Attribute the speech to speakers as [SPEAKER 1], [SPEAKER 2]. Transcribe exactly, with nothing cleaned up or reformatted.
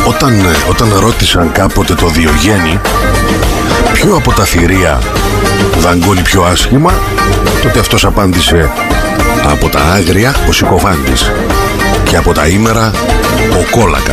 [SPEAKER 1] Όταν, όταν ρώτησαν κάποτε το Διογέννη ποιο από τα θηρία δαγκώνει πιο άσχημα, τότε αυτός απάντησε: από τα άγρια ο συκοφάντης και από τα ήμερα ο κόλακας.